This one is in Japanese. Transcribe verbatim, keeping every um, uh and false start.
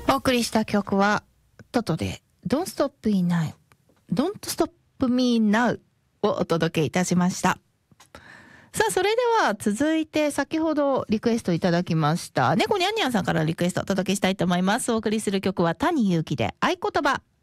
お送りした曲はトトで Don't Stop Me Now Don't Stop Me Now をお届けいたしました。さあそれでは続いて先ほどリクエストいただきました猫にゃんにゃんさんからリクエストお届けしたいと思います。お送りする曲は谷祐希で合言葉。